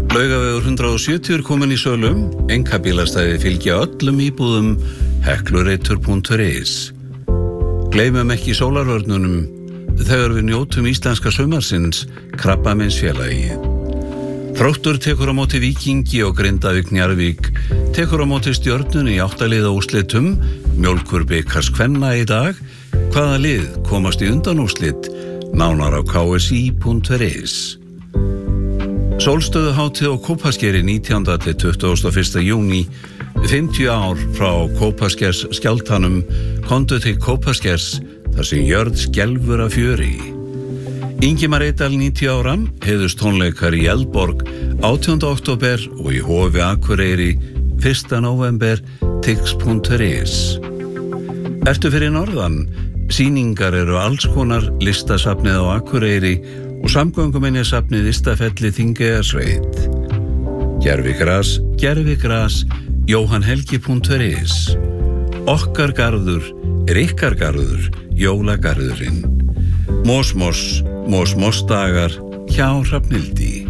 Laugavegur 170 komin í sölum, einkabílastæði fylgja öllum íbúðum heklureitur.is. Gleymum ekki sólarvörnunum þegar við njótum íslenska sumarsins Krabbameinsfélagið. Þróttur tekur á móti Víkingi og Grindavík Njarðvík tekur á móti Stjörnunni í 8 liða úrslitum, Mjólkurbikars kvenna í dag. Hvaða lið komast í undanúrslit? Nánar á ksi.is. Sólstöðuhátíð á Kópaskeri 19. til 21. júní, 50 ár frá Kópaskers skjálftanum, komdu til Kópaskers þar sem jörð skelfur af fjöri. Ingimar Eydal 90 ára, heiðurstónleikar í Eldborg 18. október og í Hofi Akureyri 1. nóvember, tix.is. Ertu fyrir norðan? Sýningar eru alls konar, listasafnið á Akureyri og samgönguminjasafnið Ystafelli Þingeyjarsveit. Gervigras, jóhannhelgi.is. Okkar garður er ykkar garður, jólagarðurinn. Mosdagar hjá Hrafnhildi.